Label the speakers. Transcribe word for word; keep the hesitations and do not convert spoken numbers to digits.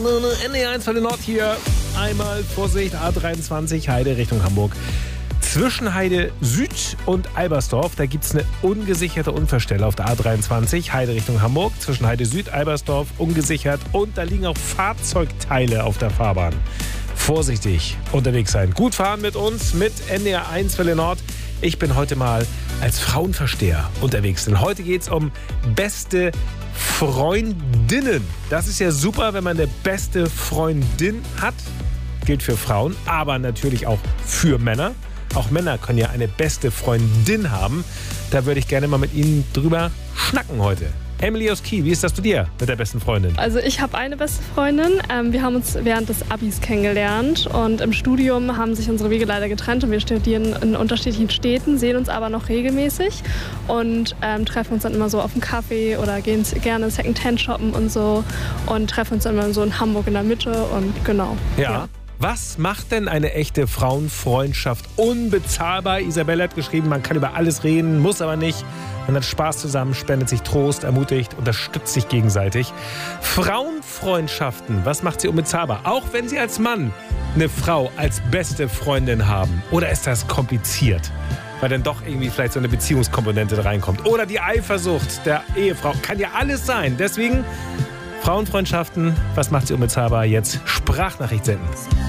Speaker 1: N D R eins für den Nord hier. Einmal Vorsicht, A dreiundzwanzig, Heide Richtung Hamburg. Zwischen Heide Süd und Albersdorf, da gibt es eine ungesicherte Unfallstelle auf der A dreiundzwanzig, Heide Richtung Hamburg. Zwischen Heide Süd, Albersdorf, ungesichert. Und da liegen auch Fahrzeugteile auf der Fahrbahn. Vorsichtig unterwegs sein. Gut fahren mit uns, mit N D R eins für den Nord. Ich bin heute mal als Frauenversteher unterwegs. Denn heute geht es um beste Freundinnen. Das ist ja super, wenn man eine beste Freundin hat. Gilt für Frauen, aber natürlich auch für Männer. Auch Männer können ja eine beste Freundin haben. Da würde ich gerne mal mit Ihnen drüber schnacken heute. Emily aus Kiel, wie ist das bei dir mit der besten Freundin?
Speaker 2: Also ich habe eine beste Freundin. Ähm, wir haben uns während des Abis kennengelernt und im Studium haben sich unsere Wege leider getrennt und wir studieren in unterschiedlichen Städten, sehen uns aber noch regelmäßig und ähm, treffen uns dann immer so auf einen Kaffee oder gehen gerne Secondhand shoppen und so und treffen uns dann immer so in Hamburg in der Mitte und genau.
Speaker 1: Ja.
Speaker 2: ja.
Speaker 1: Was macht denn eine echte Frauenfreundschaft unbezahlbar? Isabelle hat geschrieben, man kann über alles reden, muss aber nicht. Man hat Spaß zusammen, spendet sich Trost, ermutigt, unterstützt sich gegenseitig. Frauenfreundschaften, was macht sie unbezahlbar? Auch wenn Sie als Mann eine Frau als beste Freundin haben. Oder ist das kompliziert? Weil dann doch irgendwie vielleicht so eine Beziehungskomponente da reinkommt. Oder die Eifersucht der Ehefrau. Kann ja alles sein. Deswegen Frauenfreundschaften, was macht sie unbezahlbar? Jetzt Sprachnachricht senden.